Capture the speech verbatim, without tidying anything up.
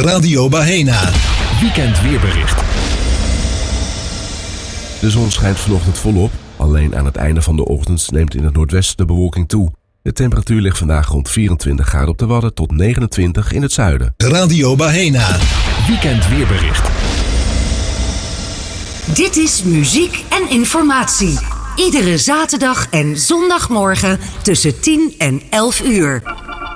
Radio Bahena. Weekend weerbericht. De zon schijnt vanochtend volop. Alleen aan het einde van de ochtend neemt in het noordwesten de bewolking toe. De temperatuur ligt vandaag rond vierentwintig graden op de Wadden tot negenentwintig in het zuiden. Radio Bahena. Weekend weerbericht. Dit is muziek en informatie. Iedere zaterdag en zondagmorgen tussen tien en elf uur.